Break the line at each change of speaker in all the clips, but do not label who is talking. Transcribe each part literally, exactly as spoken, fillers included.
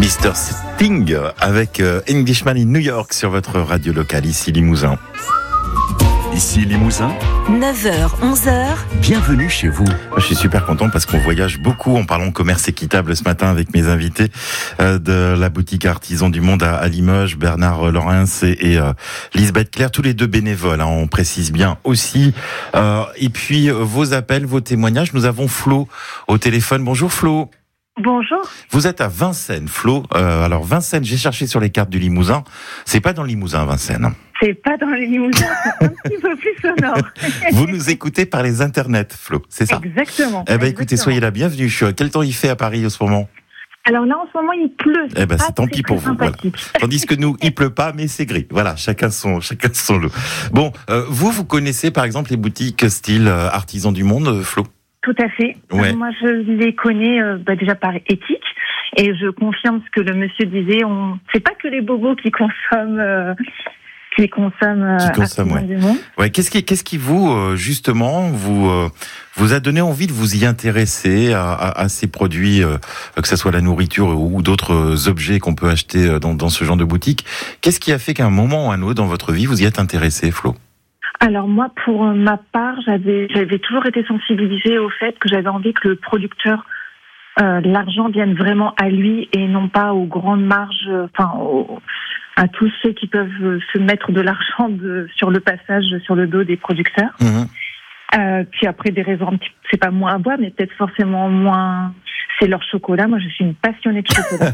mister Sting avec Englishman in New York sur votre radio locale, ici Limousin.
Ici Limousin,
neuf heures, onze heures.
Bienvenue chez vous.
Je suis super content parce qu'on voyage beaucoup en parlant commerce équitable ce matin avec mes invités euh, de la boutique Artisans du Monde à, à Limoges, Bernard Laurens et, et euh, Lisbeth Claire, tous les deux bénévoles, hein, on précise bien aussi. Euh, et puis euh, vos appels, vos témoignages, nous avons Flo au téléphone. Bonjour Flo.
Bonjour.
Vous êtes à Vincennes, Flo. Euh, alors Vincennes, j'ai cherché sur les cartes du Limousin. C'est pas dans le Limousin, Vincennes.
C'est pas dans les Limousins, c'est un petit peu plus sonore.
Vous nous écoutez par les internets, Flo, c'est ça?
Exactement.
Eh ben,
exactement.
Écoutez, soyez la bienvenue. Quel temps il fait à Paris en ce moment?
Alors là, en ce moment, il pleut.
Eh ben,
Pas
c'est tant
très,
pis pour
très
vous. Voilà. Tandis que nous, il pleut pas, mais c'est gris. Voilà, chacun son, chacun son lot. Bon, euh, vous, vous connaissez par exemple les boutiques style euh, Artisans du Monde, euh, Flo?
Tout à fait.
Ouais.
Euh, moi, je les connais euh, bah, déjà par éthique. Et je confirme ce que le monsieur disait. On... C'est pas que les bobos qui consomment... Euh... qui consomment, euh,
Qui consomment, ouais.
du monde.
Ouais. Qu'est-ce qui, qu'est-ce qui vous, euh, justement, vous, euh, vous a donné envie de vous y intéresser à, à, à ces produits, euh, que ce soit la nourriture ou d'autres objets qu'on peut acheter dans, dans ce genre de boutique? Qu'est-ce qui a fait qu'à un moment ou à un autre dans votre vie, vous y êtes intéressé, Flo?
Alors moi, pour ma part, j'avais, j'avais toujours été sensibilisée au fait que j'avais envie que le producteur, euh, l'argent vienne vraiment à lui et non pas aux grandes marges, enfin aux, à tous ceux qui peuvent se mettre de l'argent de, sur le passage, sur le dos des producteurs.
Mmh.
Euh, puis après des raisons, un petit, c'est pas moins à boire, mais peut-être forcément moins. C'est leur chocolat. Moi, je suis une passionnée de chocolat.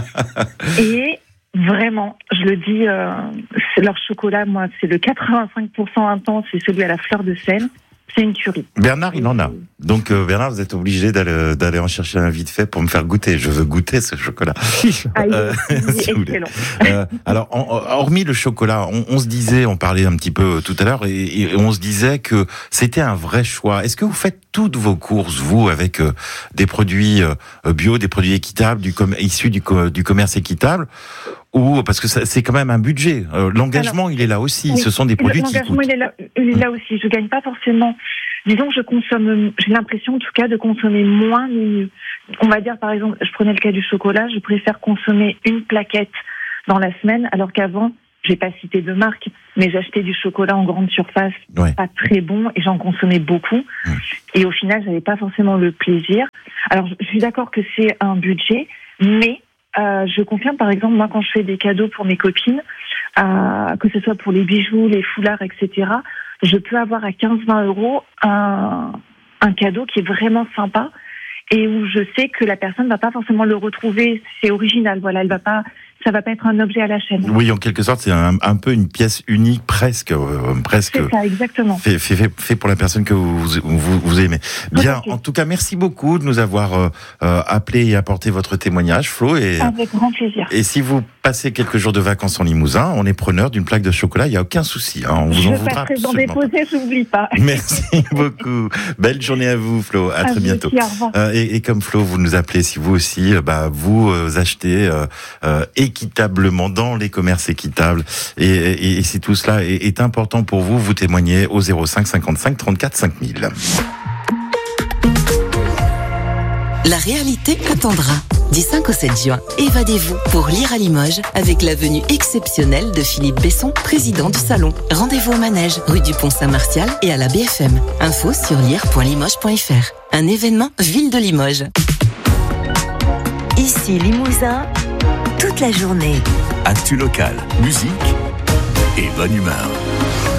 Et vraiment, je le dis, euh, c'est leur chocolat. Moi, c'est le quatre-vingt-cinq pour cent intense, c'est celui à la fleur de sel. C'est une tuerie.
Bernard, il en a. Donc, euh, Bernard, vous êtes obligé d'aller, d'aller en chercher un vite fait pour me faire goûter. Je veux goûter ce chocolat.
Ah, il est,
Euh,
il est
si vous voulez.
excellent.
Euh, alors, en, hormis le chocolat, on, on se disait, on parlait un petit peu tout à l'heure, et, et on se disait que c'était un vrai choix. Est-ce que vous faites toutes vos courses, vous, avec euh, des produits euh, bio, des produits équitables, du com- issus du, co- du commerce équitable, ou parce que ça, c'est quand même un budget. Euh, l'engagement,
Alors,
il est là aussi.
Oui,
Ce sont des produits qui
l'engagement,
coûtent.
il est là, il est là aussi. Je gagne pas forcément. Disons que je consomme, j'ai l'impression en tout cas de consommer moins mais mieux. On va dire par exemple, je prenais le cas du chocolat, je préfère consommer une plaquette dans la semaine, alors qu'avant, j'ai pas cité de marque, mais j'achetais du chocolat en grande surface,
Ouais.
pas très bon, et j'en consommais beaucoup.
Mmh.
Et au final, j'avais pas forcément le plaisir. Alors, je suis d'accord que c'est un budget, mais euh, je confirme, par exemple, moi, quand je fais des cadeaux pour mes copines, euh, que ce soit pour les bijoux, les foulards, et cetera, je peux avoir à quinze à vingt euros un, un cadeau qui est vraiment sympa et où je sais que la personne va pas forcément le retrouver. C'est original, voilà, elle va pas, ça va pas être un objet à la chaîne.
Oui, en quelque sorte, c'est un, un peu une pièce unique, presque, euh, presque.
C'est ça, exactement.
Fait, fait, fait, fait pour la personne que vous, vous, vous aimez. Bien,
Okay.
en tout cas, merci beaucoup de nous avoir euh, euh, appelé et apporté votre témoignage, Flo. Et,
Avec grand plaisir.
et si vous passez quelques jours de vacances en Limousin, on est preneur d'une plaque de chocolat, il n'y a aucun souci. Hein, on vous en
Je
voudra
passerai dans
absolument pas.
déposer, j'oublie pas.
Merci beaucoup. Belle journée à vous, Flo. À,
À
très
vous
bientôt.
aussi, au revoir.
Euh, et, et comme Flo, vous nous appelez, si vous aussi, euh, bah, vous euh, achetez euh, euh, équitablement dans les commerces équitables. Et, et, et si tout cela est, est important pour vous, vous témoignez au zéro cinq cinquante-cinq trente-quatre cinq mille.
La réalité attendra. Du cinq au sept juin, évadez-vous pour lire à Limoges avec la venue exceptionnelle de Philippe Besson, président du salon. Rendez-vous au Manège, rue du Pont-Saint-Martial et à la B F M. Info sur lire point limoges point f r. Un événement Ville de Limoges.
Ici Limousin, toute la journée.
Actu local, musique et bonne humeur.